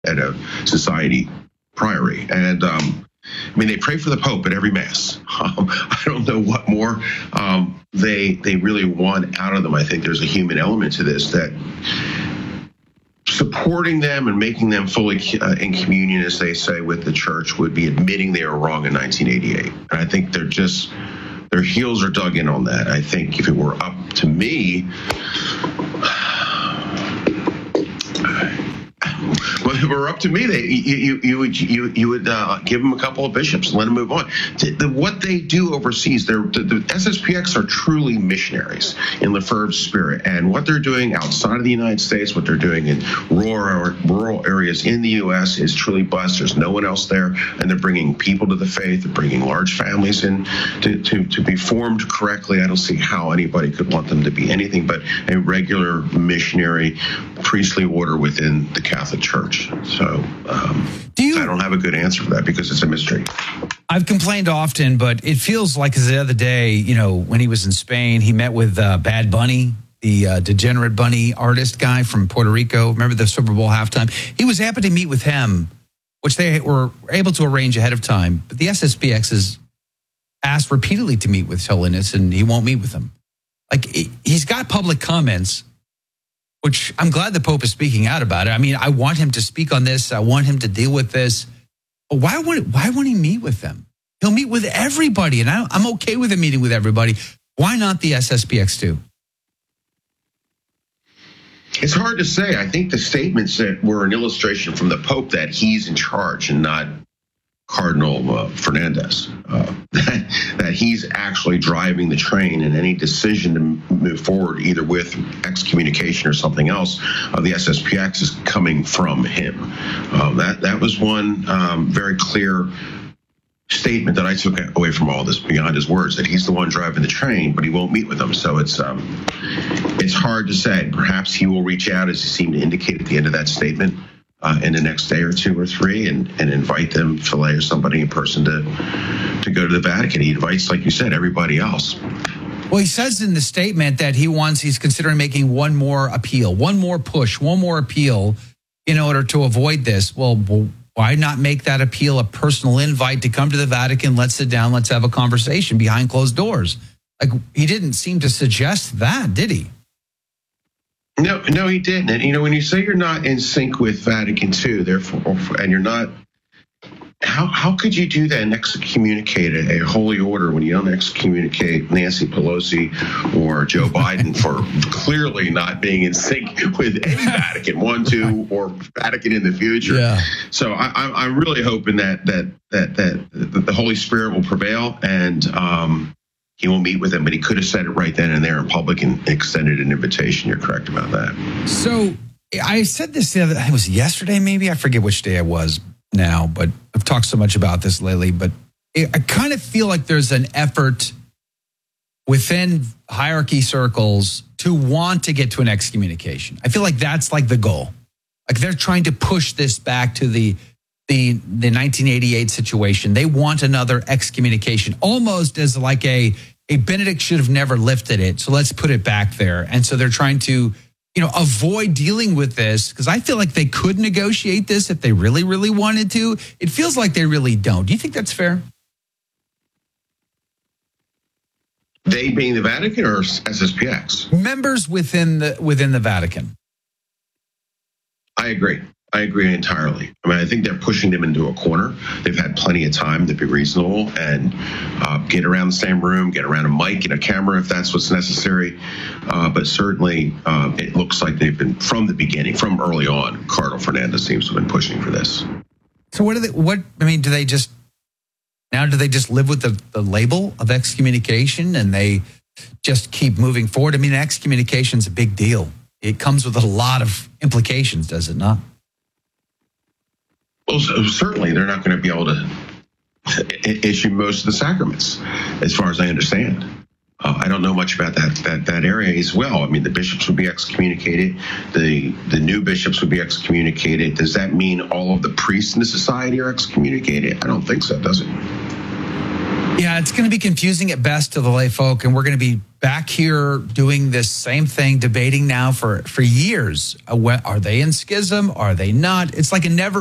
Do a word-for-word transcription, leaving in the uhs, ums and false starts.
at a society priory. And um, I mean, they pray for the Pope at every Mass. Um, I don't know what more um, they they really want out of them. I think there's a human element to this, that supporting them and making them fully uh, in communion, as they say, with the church would be admitting they were wrong in nineteen eighty-eight. And I think they're just, their heels are dug in on that. I think if it were up to me, well, if it were up to me, they, you, you, you would you, you would uh, give them a couple of bishops and let them move on. The, the, what they do overseas, they're, the, the S S P X are truly missionaries in Lefebvre's spirit, and what they're doing outside of the United States, what they're doing in rural rural areas in the U S is truly blessed. There's no one else there, and they're bringing people to the faith. They're bringing large families in to, to, to be formed correctly. I don't see how anybody could want them to be anything but a regular missionary priestly order within the Catholic Church. So um, Do you, I don't have a good answer for that because it's a mystery. I've complained often, but it feels like the other day, you know, when he was in Spain, he met with uh, Bad Bunny, the uh, degenerate bunny artist guy from Puerto Rico. Remember the Super Bowl halftime? He was happy to meet with him, which they were able to arrange ahead of time. But the S S P X has asked repeatedly to meet with His Holiness, and he won't meet with them. Like, he's got public comments, which I'm glad the Pope is speaking out about it. I mean, I want him to speak on this. I want him to deal with this. But why would why won't he meet with them? He'll meet with everybody, and I, I'm okay with him meeting with everybody. Why not the S S P X too? It's hard to say. I think the statements that were an illustration from the Pope that he's in charge and not Cardinal uh, Fernandez, uh, that, that he's actually driving the train, and any decision to move forward, either with excommunication or something else, uh, the S S P X is coming from him. Uh, that that was one um, very clear statement that I took away from all this beyond his words, that he's the one driving the train, but he won't meet with them. So it's um, it's hard to say. Perhaps he will reach out, as he seemed to indicate at the end of that statement, Uh, in the next day or two or three, and, and invite them, Philae or somebody in person, to to go to the Vatican. He invites, like you said, everybody else. Well, he says in the statement that he wants, he's considering making one more appeal, one more push, one more appeal in order to avoid this. Well, why not make that appeal a personal invite to come to the Vatican? Let's sit down, let's have a conversation behind closed doors. Like, he didn't seem to suggest that, did he? No, no, he didn't. And, you know, when you say you're not in sync with Vatican two, therefore, and you're not, how how could you do that and excommunicate a, a holy order when you don't excommunicate Nancy Pelosi or Joe Biden for clearly not being in sync with any Vatican, one, two, or Vatican in the future? Yeah. So I, I'm I'm really hoping that that that that, that the Holy Spirit will prevail, and um, he will meet with them, but he could have said it right then and there in public and extended an invitation. You're correct about that. So I said this the other, it was yesterday maybe, I forget which day it was now, but I've talked so much about this lately, but it, I kind of feel like there's an effort within hierarchy circles to want to get to an excommunication. I feel like that's like the goal. Like, they're trying to push this back to the the the nineteen eighty-eight situation. They want another excommunication, almost as like a a Benedict should have never lifted it, so let's put it back there. And so they're trying to, you know, avoid dealing with this, because I feel like they could negotiate this if they really, really wanted to. It feels like they really don't. Do you think that's fair? They being the Vatican or S S P X? Members within the within the Vatican. I agree. I agree entirely. I mean, I think they're pushing them into a corner. They've had plenty of time to be reasonable and uh, get around the same room, get around a mic and a camera if that's what's necessary. Uh, but certainly, uh, it looks like they've been, from the beginning, from early on, Cardinal Fernandez seems to have been pushing for this. So what do they, what, I mean, do they just, now do they just live with the, the label of excommunication and they just keep moving forward? I mean, excommunication is a big deal. It comes with a lot of implications, does it not? Well, certainly they're not going to be able to issue most of the sacraments, as far as I understand. Uh, I don't know much about that, that that area as well. I mean, the bishops would be excommunicated. The the new bishops would be excommunicated. Does that mean all of the priests in the society are excommunicated? I don't think so, does it? Yeah, it's going to be confusing at best to the lay folk, and we're going to be back here doing this same thing, debating now for, for years. Uh, Are they in schism? Are they not? It's like a never